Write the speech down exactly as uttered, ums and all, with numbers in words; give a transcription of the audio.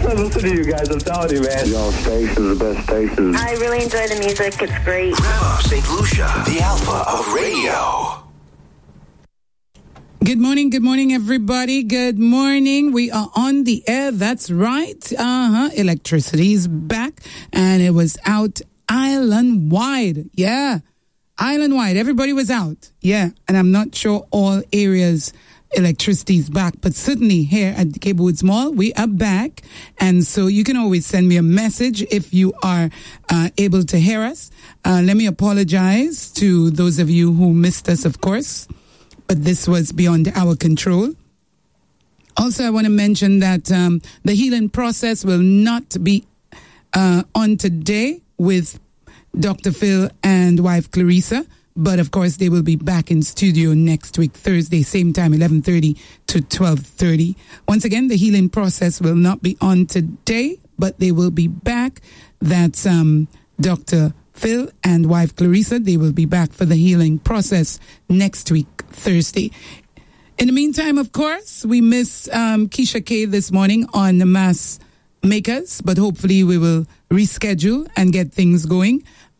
Listen to you guys. I'm telling you, man. Y'all station's the best station. I really enjoy the music. It's great. Rev Up Saint Lucia, the alpha of radio. Good morning, good morning, everybody. Good morning. We are on the air. That's right. Uh-huh. Electricity's back, and it was out island-wide. Yeah, island-wide. Everybody was out. Yeah, and I'm not sure all areas electricity's back, but certainly here at the Cable Woods Mall, we are back. And so you can always send me a message if you are uh, able to hear us. Uh, let me apologize to those of you who missed us, of course. But this was beyond our control. Also, I want to mention that um, the healing process will not be uh, on today with Doctor Phil and wife Clarissa. But, of course, they will be back in studio next week, Thursday, same time, eleven thirty to twelve thirty. Once again, the healing process will not be on today, but they will be back. That's um, Doctor Phil and wife Clarissa. They will be back for the healing process next week, Thursday. In the meantime, of course, we miss um, Keisha K this morning on the Mass Makers, but hopefully we will reschedule and get things going.